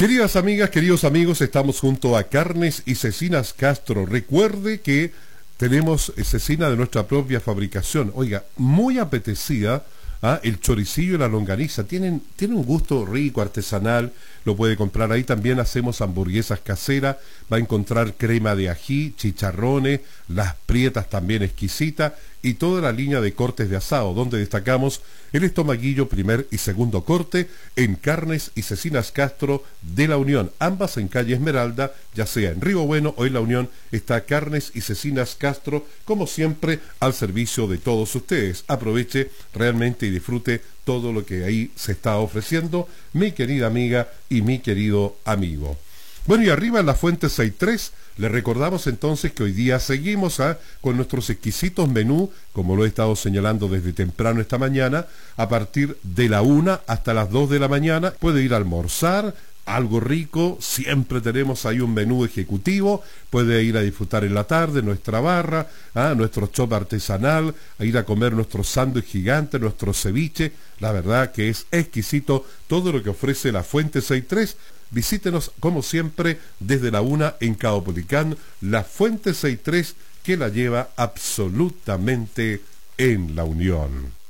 Queridas amigas, queridos amigos, estamos junto a Carnes y Cecinas Castro. Recuerde que tenemos cecina de nuestra propia fabricación. Oiga, muy apetecida, el choricillo y la longaniza. Tienen un gusto rico, artesanal, lo puede comprar ahí. También hacemos hamburguesas caseras, va a encontrar crema de ají, chicharrones, las prietas también exquisitas y toda la línea de cortes de asado, donde destacamos el estomaguillo primer y segundo corte en Carnes y Cecinas Castro de La Unión, ambas en calle Esmeralda, ya sea en Río Bueno o en La Unión. Está Carnes y Cecinas Castro, como siempre, al servicio de todos ustedes. Aproveche realmente y disfrute todo lo que ahí se está ofreciendo, mi querida amiga y mi querido amigo. Bueno, y arriba en la Fuente 63, le recordamos entonces que hoy día seguimos con nuestros exquisitos menús, como lo he estado señalando desde temprano esta mañana, a partir de la 1 hasta las 2 de la mañana. Puede ir a almorzar, algo rico, siempre tenemos ahí un menú ejecutivo, puede ir a disfrutar en la tarde nuestra barra, nuestro chop artesanal, a ir a comer nuestro sándwich gigante, nuestro ceviche. La verdad que es exquisito todo lo que ofrece la Fuente 63. Visítenos como siempre desde la 1 en Caupolicán, la Fuente 63 que la lleva absolutamente en La Unión.